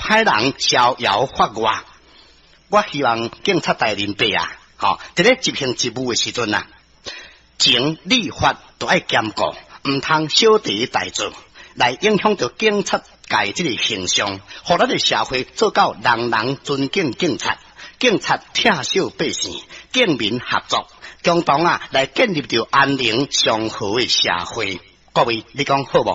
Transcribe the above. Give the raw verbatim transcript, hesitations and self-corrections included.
歹人逍遥法外。我希望警察大人辈啊，吼，伫咧执行职务的时阵啊，情理法都爱兼顾，唔通小题大做，来影响到警察界这个形象，互咱的社会做到人人尊敬警察，警察疼惜百姓，警民合作，共同啊来建立着安宁祥和的社会。各位，你讲好无？